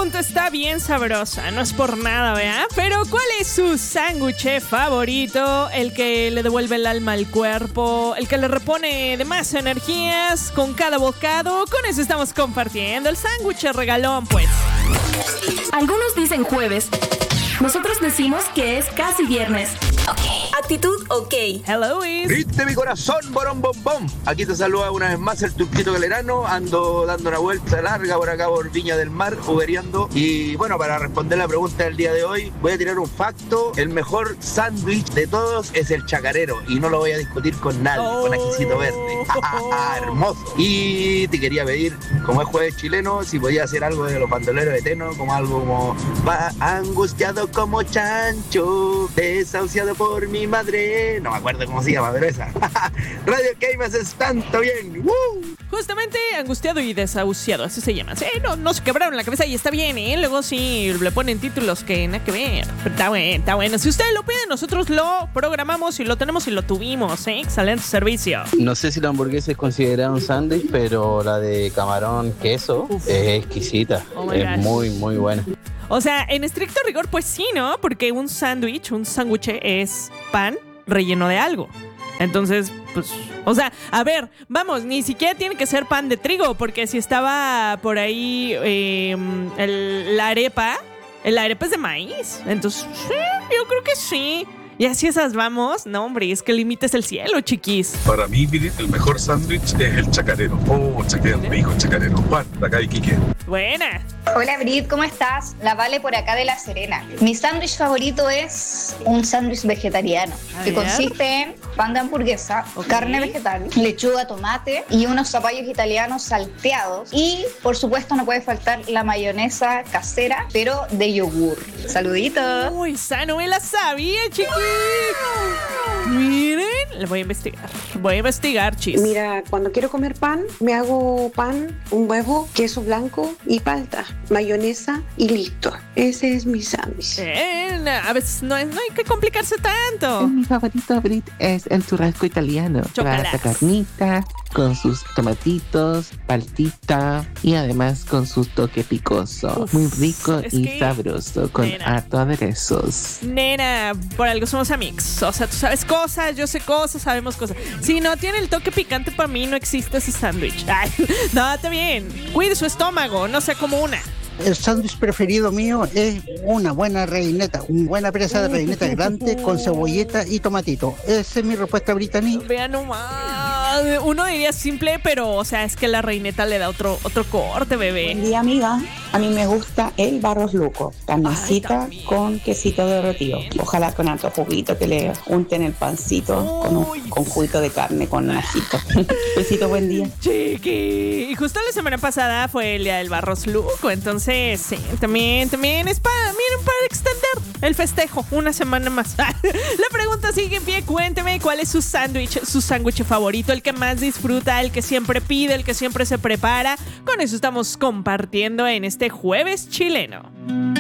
pregunta está bien sabrosa, no es por nada, ¿verdad? Pero ¿cuál es su sándwich favorito? El que le devuelve el alma al cuerpo, el que le repone de más energías con cada bocado. Con eso estamos compartiendo el sándwich regalón, pues. Algunos dicen jueves. Nosotros decimos que es casi viernes. Actitud ok. Hello, Is. ¿Viste mi corazón, borón bombón? Aquí te saluda una vez más el Turquito Galerano. Ando dando una vuelta larga por acá por Viña del Mar, uberiando. Y bueno, para responder la pregunta del día de hoy, voy a tirar un facto. El mejor sándwich de todos es el chacarero. Y no lo voy a discutir con nadie, con Ajicito Verde. Hermoso. Y te quería pedir, como es jueves chileno, si podía hacer algo de los bandoleros de Teno, como algo como va angustiado como chancho, desahuciado por mi madre. No me acuerdo cómo se llama, pero esa. Radio K me haces tanto bien. ¡Woo! Justamente angustiado y desahuciado, así se llama. Sí, no se quebraron la cabeza y está bien, ¿eh? Luego sí le ponen títulos que nada que ver. Pero está bueno. Si ustedes lo piden, nosotros lo programamos y lo tenemos y lo tuvimos, ¿eh? Excelente servicio. No sé si la hamburguesa es considerada un sándwich, pero la de camarón queso es exquisita. Oh es gosh. muy, muy buena. O sea, en estricto rigor, pues sí, ¿no? Porque un sándwich es pan relleno de algo. Entonces, pues, o sea, a ver, vamos, ni siquiera tiene que ser pan de trigo, porque si estaba por ahí la arepa es de maíz. Entonces, sí, yo creo que sí. Y así esas vamos. No, hombre, es que el límite es el cielo, chiquis. Para mí, miren, el mejor sándwich es el chacarero. Oh, chacarero, rico chacarero. Juan, de acá de Iquique. Buena. Hola Brit, ¿cómo estás? La Vale por acá de La Serena. Mi sándwich favorito es un sándwich vegetariano que consiste en pan de hamburguesa, carne vegetal, lechuga, tomate y unos zapallos italianos salteados. Y por supuesto no puede faltar la mayonesa casera, pero de yogur. Saluditos. Uy, esa no me la sabía, chiquis. Miren, la voy a investigar, chis. Mira, cuando quiero comer pan, me hago pan, un huevo, queso blanco y palta, mayonesa y listo. Ese es mi sándwich. A veces no hay que complicarse tanto. Mi favorito, Brit, es el churrasco italiano. Chocolates. La carnita, con sus tomatitos, paltita y además con su toque picoso. Uf, muy rico es y que, sabroso, con nena, harto aderezos. Nena, por algo somos amigos. O sea, tú sabes cosas, yo sé cosas, sabemos cosas. Si no tiene el toque picante, para mí no existe ese sándwich. Ay, no, está bien. Cuide su estómago, no sea como una. El sándwich preferido mío es una buena reineta, una buena presa de reineta grande con cebolleta y tomatito. Esa es mi respuesta, Brittany. Vean nomás. Uno diría simple, pero, o sea, es que la reineta le da otro corte, bebé. Buen día, amiga. A mí me gusta el barros luco, carnecita con quesito derretido. Ojalá con alto juguito que le unten el pancito con juguito de carne, con ajito. Besito, buen día. Chiqui. Y justo la semana pasada fue el día del barros luco, entonces sí, también es para extender el festejo una semana más. La pregunta sigue en pie. Cuénteme cuál es su sándwich favorito, el que más disfruta, el que siempre pide, el que siempre se prepara. Con eso estamos compartiendo en este jueves chileno.